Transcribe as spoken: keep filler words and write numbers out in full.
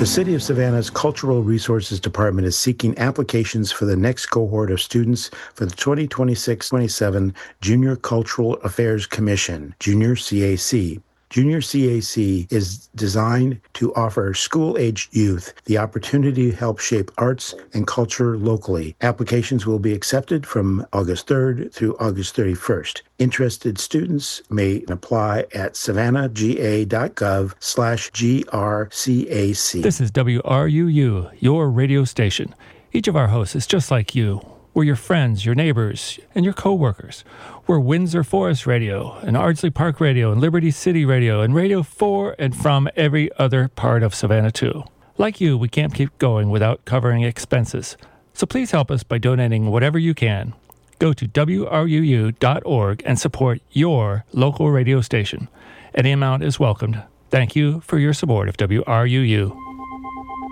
The City of Savannah's Cultural Resources Department is seeking applications for the next cohort of students for the twenty twenty-six twenty-seven Junior Cultural Affairs Commission, Junior C A C. Junior C A C is designed to offer school-aged youth the opportunity to help shape arts and culture locally. Applications will be accepted from August third through August thirty-first. Interested students may apply at savannahga.gov slash GRCAC. This is W R U U, your radio station. Each of our hosts is just like you. We're your friends, your neighbors, and your co-workers. We're Windsor Forest Radio, and Ardsley Park Radio, and Liberty City Radio, and radio for and from every other part of Savannah, too. Like you, we can't keep going without covering expenses. So please help us by donating whatever you can. Go to W R U U dot org and support your local radio station. Any amount is welcomed. Thank you for your support of W R U U.